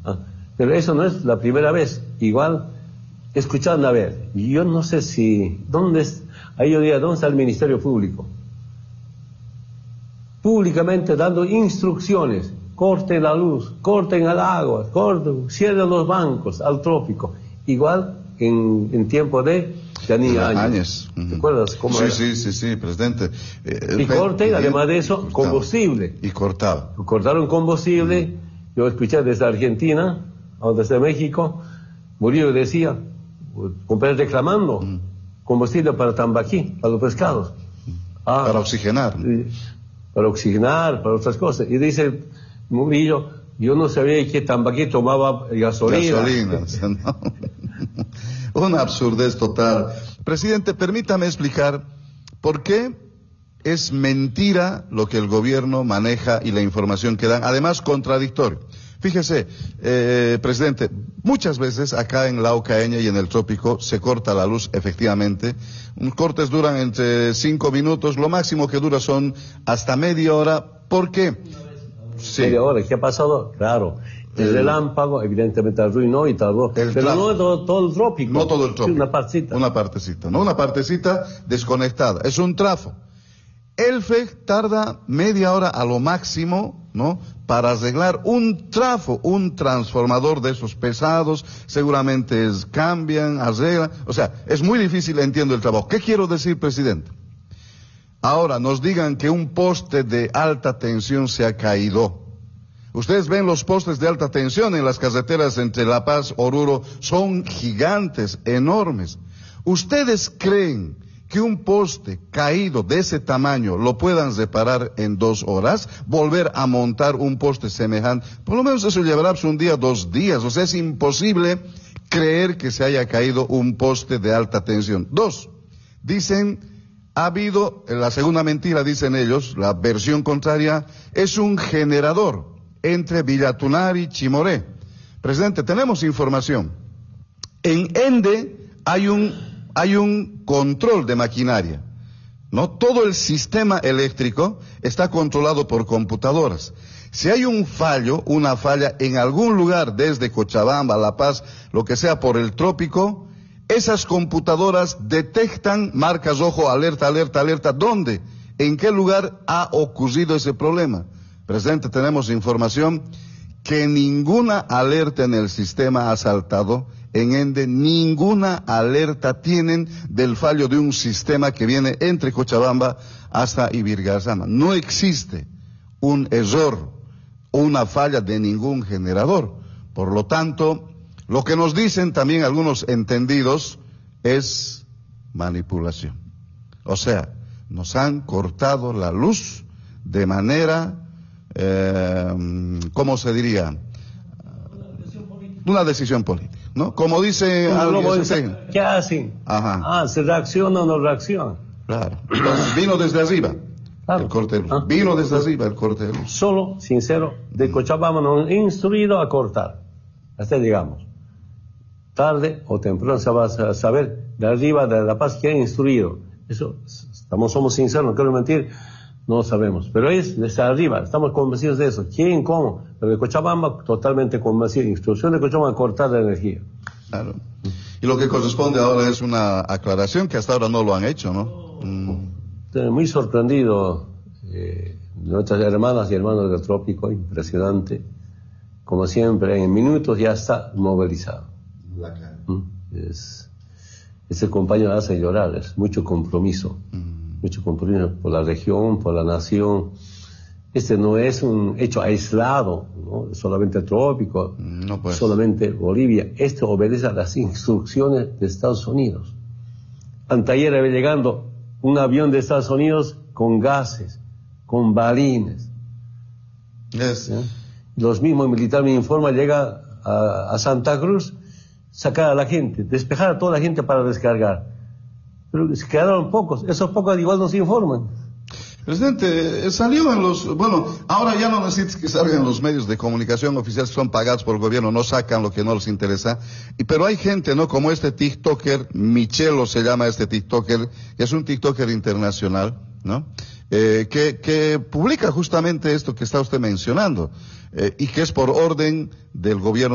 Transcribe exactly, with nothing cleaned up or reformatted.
Ah, pero eso no es la primera vez. Igual, escuchando, a ver, yo no sé si, ¿dónde es? Ahí yo diría, ¿dónde está el Ministerio Público? Públicamente dando instrucciones, corten la luz, corten el agua, corten, cierren los bancos al trópico. Igual en, en tiempo de Yanina Áñez. Áñez. ¿Te acuerdas cómo sí, era? Sí, sí, sí, presidente. Eh, y corten, además de eso, y combustible. Y cortaba. Cortaron combustible. Mm. Yo escuché desde Argentina, o desde México, Murillo decía, comprar reclamando mm. combustible para Tambaquí, para los pescados. Ah, para oxigenar. Eh, para oxigenar, para otras cosas. Y dice Murillo, yo no sabía que Tambaquí tomaba gasolina. Gasolina, o sea, no. Una absurdez total. Presidente, permítame explicar por qué es mentira lo que el gobierno maneja y la información que dan, además contradictorio. Fíjese, eh, presidente, muchas veces acá en la Ocaña y en el trópico se corta la luz, efectivamente. Los cortes duran entre cinco minutos, lo máximo que dura son hasta media hora. ¿Por qué? Sí. Media hora, ¿qué ha pasado? Claro. El, el relámpago, evidentemente, arruinó y tardó. Pero tráfico. No todo, todo el trópico. No todo el trópico. Sí, una partecita. Una partecita, ¿no? Una partecita desconectada. Es un trafo. El F E C tarda media hora a lo máximo, ¿no? Para arreglar un trafo, un transformador de esos pesados, seguramente es, cambian, arreglan, o sea, es muy difícil, entiendo el trabajo. ¿Qué quiero decir, presidente? Ahora, nos digan que un poste de alta tensión se ha caído. Ustedes ven los postes de alta tensión en las carreteras entre La Paz, Oruro, son gigantes, enormes. ¿Ustedes creen que un poste caído de ese tamaño lo puedan reparar en dos horas? Volver a montar un poste semejante, por lo menos eso llevará pues, un día, dos días. O sea, es imposible creer que se haya caído un poste de alta tensión. Dos, dicen, ha habido, la segunda mentira dicen ellos, la versión contraria, es un generador entre Villatunar y Chimoré. Presidente, tenemos información. En Ende hay un hay un control de maquinaria, ¿no? Todo el sistema eléctrico está controlado por computadoras. Si hay un fallo, una falla en algún lugar desde Cochabamba, La Paz, lo que sea por el trópico, esas computadoras detectan marcas rojo, alerta, alerta, alerta. ¿Dónde? ¿En qué lugar ha ocurrido ese problema? Presidente, tenemos información que ninguna alerta en el sistema ha saltado. En Ende, ninguna alerta tienen del fallo de un sistema que viene entre Cochabamba hasta Ibirgazama. No existe un error o una falla de ningún generador. Por lo tanto, lo que nos dicen también algunos entendidos es manipulación. O sea, nos han cortado la luz de manera, eh, ¿cómo se diría? Una decisión política. ¿No? Como dice alguien, ¿qué hacen? Ajá. Ah, ¿se reacciona o no reacciona? Claro. Entonces, vino desde arriba claro. el corte de luz. Ah. Vino desde arriba el corte de luz. Solo, sincero, de Cochabamba nos han instruido a cortar. Hasta digamos. Tarde o temprano se va a saber de arriba de La Paz que ha instruido. Eso, estamos, somos sinceros, no quiero mentir, no sabemos. Pero es desde arriba, estamos convencidos de eso. ¿Quién, cómo? Pero de Cochabamba, totalmente convencido. Instrucción de Cochabamba a cortar la energía. Claro. Y lo que corresponde ahora es una aclaración que hasta ahora no lo han hecho, ¿no? Mm. Estoy muy sorprendido. Eh, nuestras hermanas y hermanos del trópico, impresionante. Como siempre, en minutos ya está movilizado. La cara. Mm. Es, ese compañero hace llorar, es mucho compromiso. Mm. Mucho compromiso por la región, por la nación. Este no es un hecho aislado, ¿no? Solamente trópico, no pues. solamente Bolivia. Este obedece a las instrucciones de Estados Unidos. Anteayer había llegando un avión de Estados Unidos con gases, con balines. Yes. ¿Sí? Los mismos militares me informan, llega a, a Santa Cruz, sacar a la gente, despejar a toda la gente para descargar. Pero se quedaron pocos, esos pocos igual nos informan. Presidente, salió en los, bueno, ahora ya no necesitas que salgan los medios de comunicación oficiales que son pagados por el gobierno, no sacan lo que no les interesa, y, pero hay gente, ¿no? Como este TikToker, Michelo se llama este TikToker, que es un TikToker internacional, ¿no? Eh, que, que publica justamente esto que está usted mencionando, eh, y que es por orden del gobierno